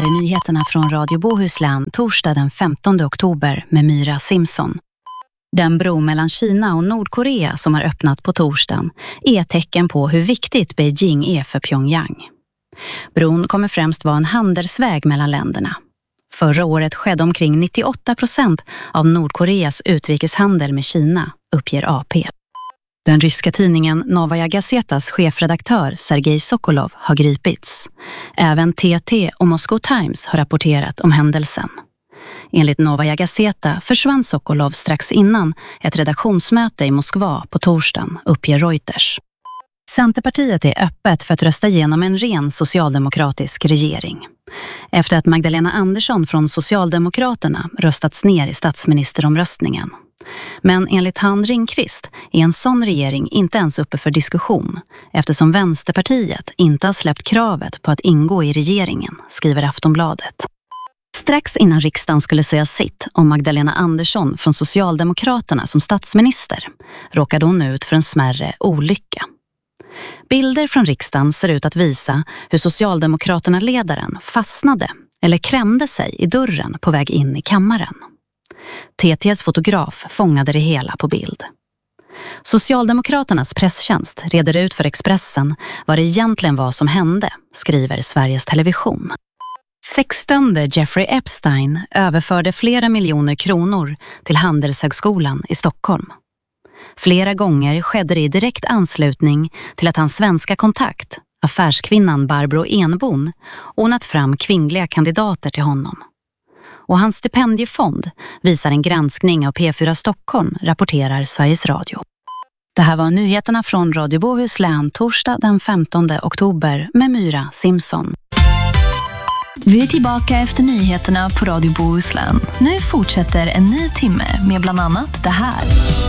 är nyheterna från Radio Bohuslän torsdag den 15 oktober med Myra Simson. Den bro mellan Kina och Nordkorea som har öppnat på torsdagen är ett tecken på hur viktigt Beijing är för Pyongyang. Bron kommer främst vara en handelsväg mellan länderna. Förra året skedde omkring 98% av Nordkoreas utrikeshandel med Kina, uppger AP. Den ryska tidningen Novaja Gazetas chefredaktör Sergej Sokolov har gripits. Även TT och Moscow Times har rapporterat om händelsen. Enligt Novaja Gazeta försvann Sokolov strax innan ett redaktionsmöte i Moskva på torsdagen, uppger Reuters. Centerpartiet är öppet för att rösta igenom en ren socialdemokratisk regering. Efter att Magdalena Andersson från Socialdemokraterna röstats ner i statsministeromröstningen. Men enligt han Ringqvist är en sån regering inte ens uppe för diskussion eftersom Vänsterpartiet inte har släppt kravet på att ingå i regeringen, skriver Aftonbladet. Strax innan riksdagen skulle säga sitt om Magdalena Andersson från Socialdemokraterna som statsminister råkade hon ut för en smärre olycka. Bilder från riksdagen ser ut att visa hur Socialdemokraterna-ledaren fastnade eller klämde sig i dörren på väg in i kammaren. TT:s fotograf fångade det hela på bild. Socialdemokraternas presstjänst reder ut för Expressen vad det egentligen var som hände, skriver Sveriges Television. 16:e Jeffrey Epstein överförde flera miljoner kronor till Handelshögskolan i Stockholm. Flera gånger skedde det i direkt anslutning till att hans svenska kontakt, affärskvinnan Barbro Enbom, ordnat fram kvinnliga kandidater till honom. Och hans stipendiefond visar en granskning av P4 Stockholm, rapporterar Sveriges Radio. Det här var nyheterna från Radio Bohuslän torsdag den 15 oktober med Myra Simson. Vi är tillbaka efter nyheterna på Radio Bohuslän. Nu fortsätter en ny timme med bland annat det här.